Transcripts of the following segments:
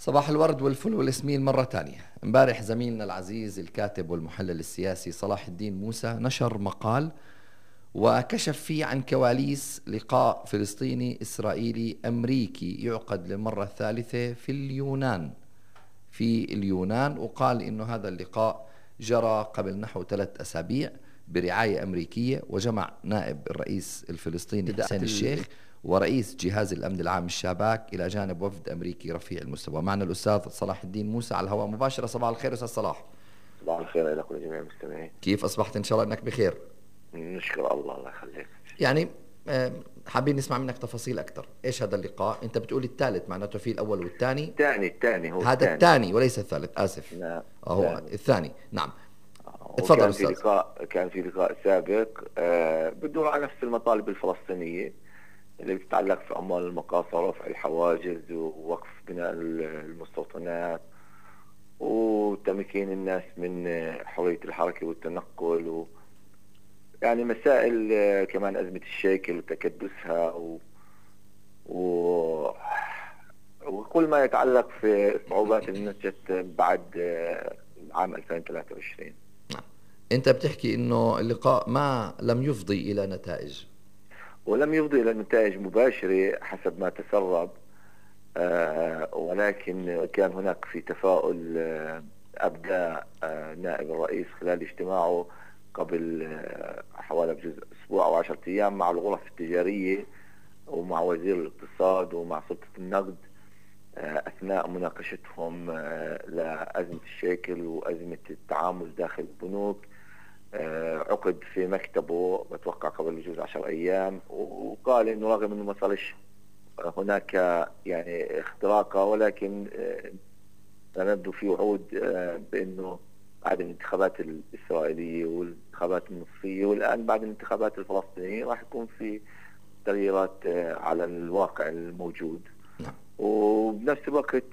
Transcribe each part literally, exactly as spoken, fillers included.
صباح الورد والفل والياسمين مرة تانية. امبارح زميلنا العزيز الكاتب والمحلل السياسي صلاح الدين موسى نشر مقال وكشف فيه عن كواليس لقاء فلسطيني إسرائيلي أمريكي يعقد للمرة الثالثة في اليونان في اليونان وقال إنه هذا اللقاء جرى قبل نحو ثلاث أسابيع برعاية أمريكية، وجمع نائب الرئيس الفلسطيني حسين الشيخ ورئيس جهاز الأمن العام الشاباك إلى جانب وفد أمريكي رفيع المستوى. معنا الأستاذ صلاح الدين موسى على الهواء مباشرة. صباح الخير أستاذ صلاح. صباح الخير لكم جميع المستمعين. كيف أصبحت؟ إن شاء الله أنك بخير. نشكر الله، الله يخليك. يعني حابين نسمع منك تفاصيل أكثر. إيش هذا اللقاء؟ أنت بتقول الثالث، معناته في الأول والثاني. الثاني الثاني هو هذا الثاني وليس الثالث، آسف. نعم هو الثاني. الثاني. نعم اتفضل كان أستاذ. في لقاء كان في لقاء سابق آه بدور على نفس المطالب الفلسطينية اللي بتتعلق في أموال المقاصة ورفع الحواجز ووقف بناء المستوطنات وتمكين الناس من حرية الحركة والتنقل و يعني مسائل آه كمان أزمة الشيكل وتكدسها و... و... وكل ما يتعلق في الصعوبات اللي نتجت بعد آه عام ألفين وثلاثة وعشرين. أنت بتحكي إنه اللقاء ما لم يفضي إلى نتائج، ولم يفضي إلى نتائج مباشرة حسب ما تسرب، آه ولكن كان هناك في تفاؤل آه أبدى آه نائب الرئيس خلال اجتماعه قبل آه حوالي بجزء أسبوع أو عشرة أيام مع الغرف التجارية ومع وزير الاقتصاد ومع سلطة النقد أثناء مناقشتهم لأزمة الشيكل وأزمة التعامل داخل البنوك. عقد في مكتبه بتوقع قبل بجوز عشر أيام، وقال إنه رغم إنه ما صارش هناك يعني اختراقة، ولكن نبدو في وعود بأنه بعد الانتخابات الإسرائيلية والانتخابات النصفية والآن بعد الانتخابات الفلسطينية راح يكون في تغييرات على الواقع الموجود. وبنفس الوقت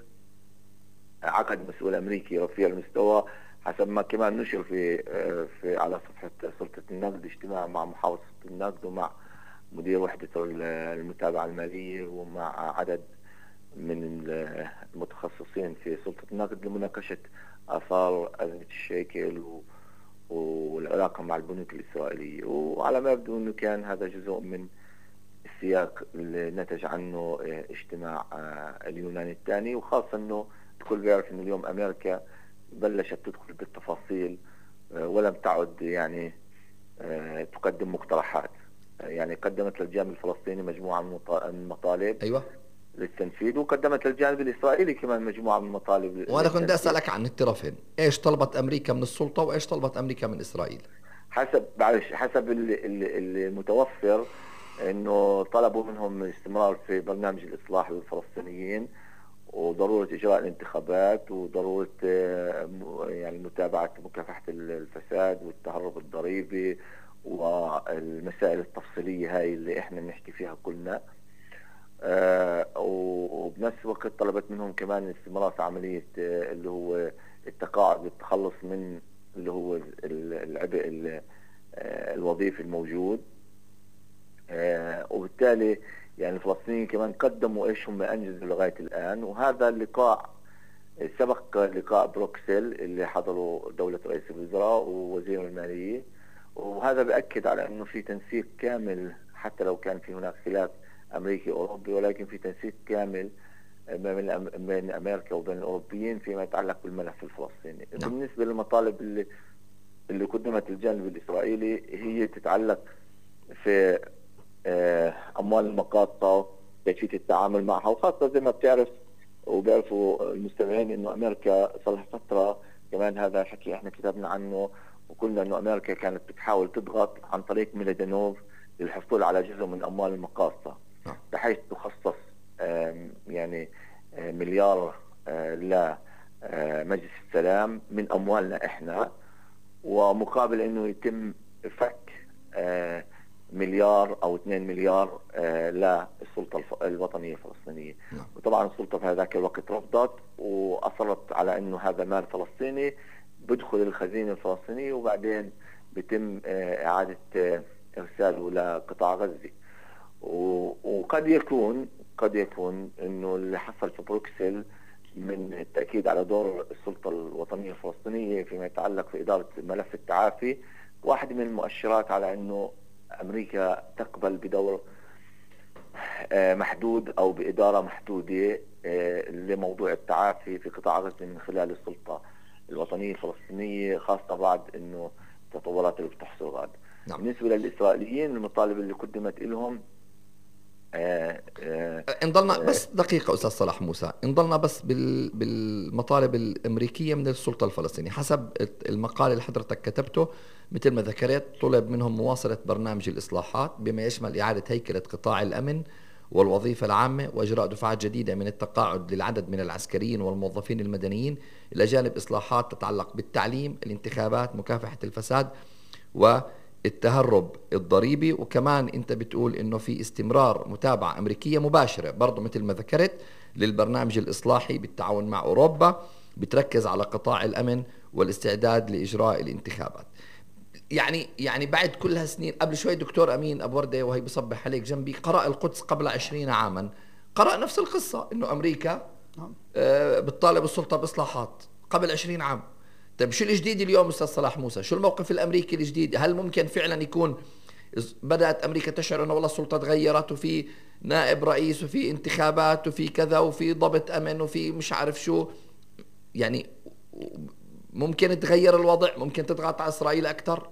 عقد مسؤول أمريكي رفيع المستوى حسب ما كمان نشر في في على صفحة سلطة النقد اجتماع مع محافظ سلطة النقد ومع مدير وحدة المتابعة المالية ومع عدد من المتخصصين في سلطة النقد لمناقشة آثار أزمة الشيكل والعلاقة مع البنوك الإسرائيلية. وعلى ما يبدو أنه كان هذا جزء من السياق اللي نتج عنه اجتماع اليونان الثاني، وخاصة أنه الكل بيعرف أنه اليوم أمريكا بلشت تدخل بالتفاصيل ولم تعد يعني تقدم مقترحات. يعني قدمت للجانب الفلسطيني مجموعة من المطالب أيوة للتنفيذ، وقدمت للجانب الإسرائيلي كمان مجموعة من المطالب. وأنا كنت أسألك عن الطرفين، إيش طلبت أمريكا من السلطة وإيش طلبت أمريكا من إسرائيل؟ حسب حسب المتوفر انه طلبوا منهم الاستمرار في برنامج الاصلاح للفلسطينيين وضرورة اجراء الانتخابات وضرورة يعني متابعة مكافحة الفساد والتهرب الضريبي والمسائل التفصيلية هاي اللي احنا بنحكي فيها كلنا. وبنفس الوقت طلبت منهم كمان الاستمرار في عملية اللي هو التقاعد للتخلص من اللي هو العبء الوظيفي الموجود. آه وبالتالي يعني الفلسطينيين كمان قدموا ايش هم انجزوا لغايه الان. وهذا اللقاء سبق لقاء بروكسل اللي حضروا دوله رئيس الوزراء ووزير الماليه، وهذا بأكد على انه في تنسيق كامل حتى لو كان في هناك خلاف امريكي اوروبي، ولكن في تنسيق كامل بين امريكا وبين الاوروبيين فيما يتعلق بالملف الفلسطيني. نعم. بالنسبه للمطالب اللي اللي قدمت الجانب الاسرائيلي هي تتعلق في أموال المقاطة كيفية التعامل معها، وخاصة زي ما بتعرف وبيعرفوا المستمعين إنه أمريكا صار لها فترة كمان هذا الحكي إحنا كتبنا عنه وقلنا إنه أمريكا كانت بتحاول تضغط عن طريق ميلادينوف للحصول على جزء من أموال المقاطة بحيث تخصص يعني مليار لمجلس السلام من أموالنا إحنا، ومقابل إنه يتم فك مليار أو اثنين مليار آه للسلطة الوطنية الفلسطينية. نعم. وطبعا السلطة في هذاك الوقت رفضت وأصرت على أنه هذا مال فلسطيني بدخل الخزينة الفلسطينية وبعدين بيتم آه إعادة آه إرساله لقطاع غزة. وقد يكون قد يكون أنه اللي حصل في بروكسل من التأكيد على دور السلطة الوطنية الفلسطينية فيما يتعلق في إدارة ملف التعافي. واحد من المؤشرات على أنه أمريكا تقبل بدور محدود أو بإدارة محدودة لموضوع التعافي في قطاع غزة من خلال السلطة الوطنية الفلسطينية، خاصة بعد أنه التطورات اللي بتحصل غاد. نعم. بالنسبة للإسرائيليين المطالب اللي قدمت لهم آه آه انضلنا بس دقيقة أستاذ صلاح موسى، انضلنا بس بالمطالب الأمريكية من السلطة الفلسطينية. حسب المقال اللي حضرتك كتبته مثل ما ذكرت طلب منهم مواصلة برنامج الإصلاحات بما يشمل إعادة هيكلة قطاع الأمن والوظيفة العامة وإجراء دفعات جديدة من التقاعد للعدد من العسكريين والموظفين المدنيين، إلى جانب إصلاحات تتعلق بالتعليم، الانتخابات، مكافحة الفساد والتهرب الضريبي. وكمان أنت بتقول إنه في استمرار متابعة أمريكية مباشرة برضو مثل ما ذكرت للبرنامج الإصلاحي بالتعاون مع أوروبا بتركز على قطاع الأمن والاستعداد لإجراء الانتخابات. يعني يعني بعد كل هالسنين، قبل شوي دكتور أمين أبو وردة وهي بصبح عليك جنبي قرأ القدس قبل عشرين عاما، قرأ نفس القصة إنه أمريكا آه بتطالب السلطة بإصلاحات قبل عشرين عام. طيب شو الجديد اليوم أستاذ صلاح موسى؟ شو الموقف الأمريكي الجديد؟ هل ممكن فعلا يكون بدأت أمريكا تشعر أنه والله السلطة تغيرت وفي نائب رئيس وفي انتخابات وفي كذا وفي ضبط أمن وفي مش عارف شو، يعني ممكن تغير الوضع، ممكن تضغط على إسرائيل أكثر؟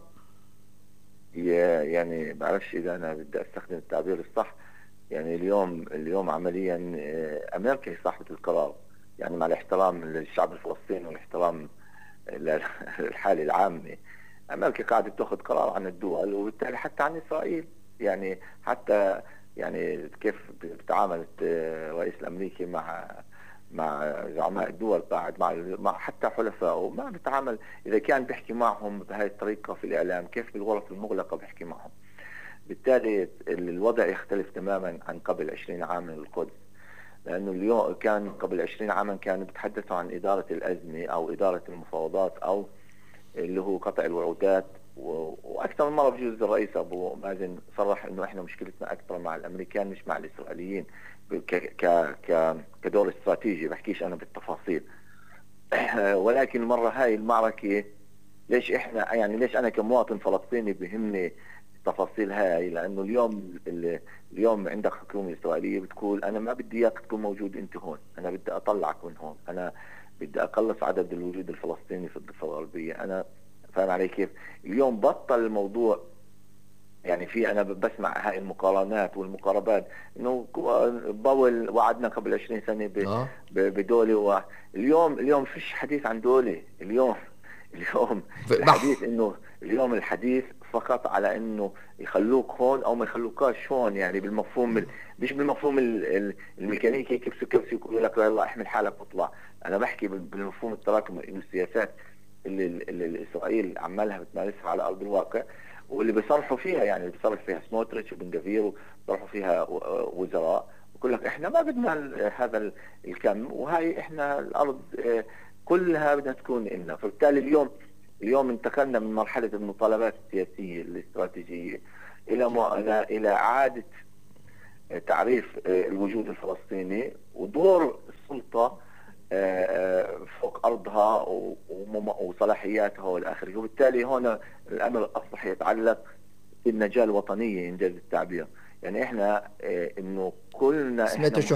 يعني بعرفش إذا أنا بدي أستخدم التعبير الصح. يعني اليوم اليوم عمليا أمريكا هي صاحبة القرار، يعني مع الاحترام للشعب الفلسطيني والاحترام للحالة العامة. أمريكا قاعدة تأخذ قرار عن الدول وبالتالي حتى عن إسرائيل. يعني حتى يعني كيف بتعاملت الرئيس الأمريكي مع مع زعماء الدول بعد مع مع حتى حلفائه، ما بتعامل إذا كان بيحكي معهم بهاي الطريقة في الإعلام كيف بالغرف المغلقة بيحكي معهم. بالتالي الوضع يختلف تماما عن قبل عشرين عام من القدس، لأنه اليوم كان قبل عشرين عاما كانوا بيتحدثوا عن إدارة الأزمة أو إدارة المفاوضات أو اللي هو قطع الوعودات. وأكثر من مرة بجوز الرئيس أبو مازن صرح إنه إحنا مشكلتنا أكثر مع الأمريكان مش مع الإسرائيليين ك ك ك كدور استراتيجي، بحكيش أنا بالتفاصيل. ولكن المرة هاي المعركة ليش إحنا يعني ليش أنا كمواطن فلسطيني بهمني التفاصيل هاي؟ لأنه اليوم اليوم عندك حكومة إسرائيلية بتقول أنا ما بدي إياك تكون موجود أنت هون، أنا بدي أطلعك من هون، أنا بدي أقلص عدد الوجود الفلسطيني في الضفة الغربية. أنا فاهم علي كيف؟ اليوم بطل الموضوع. يعني في أنا بسمع هاي المقارنات والمقاربات إنه باول وعدنا قبل عشرين سنة بدولة، واليوم اليوم فيش حديث عن دولة. اليوم اليوم الحديث إنه اليوم الحديث فقط على إنه يخلوك هون أو ما يخلوكاش هون، يعني بالمفهوم مش بالمفهوم الميكانيكي كبسوا كبسوا يقولوا لك لا احمل حالك واطلع. أنا بحكي بالمفهوم التراكمي إنه السياسات اللي, اللي إسرائيل عمالها بتمارسها على أرض الواقع واللي بيصرحوا فيها، يعني اللي بيصرح فيها سموتريتش وبن جفير وبيصرحوا فيها وزراء ويقول لك احنا ما بدنا هذا الكم، وهاي احنا الأرض كلها بدها تكون إلنا. فبالتالي اليوم اليوم انتقلنا من مرحلة المطالبات السياسية الاستراتيجية إلى إلى إعادة تعريف الوجود الفلسطيني ودور السلطة فوق أرضها وصلاحياتها والآخر. وبالتالي هنا الأمر أصبح يتعلق بالنجاة الوطنية إنجاز التعبير. يعني إحنا إنه كلنا إحنا